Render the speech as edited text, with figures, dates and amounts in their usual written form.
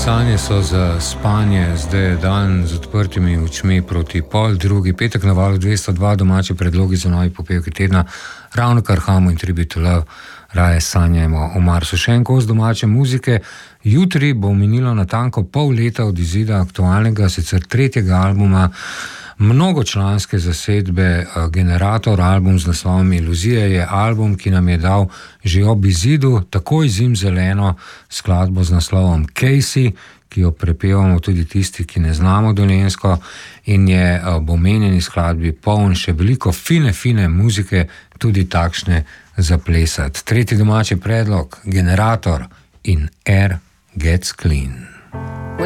Sanje so za spanje, zdaj je dan z odprtimi očmi proti pol drugi, petek na valu 202, domači predlogi za novi popevki tedna, ravno kar Hamo in Tribute to Love, raje sanjajmo o Marsu. Še en kos domače muzike, jutri bo minilo natanko pol leta od izida aktualnega, sicer tretjega albuma, mnogočlanske zasedbe Generator, album z naslovom Iluzije, je album, ki nam je dal že ob izidu takoj zimzeleno skladbo z naslovom Casey, ki jo prepevamo tudi tisti, ki ne znamo dolenjsko, in je ob omenjeni skladbi poln še veliko fine muzike, tudi takšne za plesati. Tretji domači predlog, Generator in Air Gets Clean.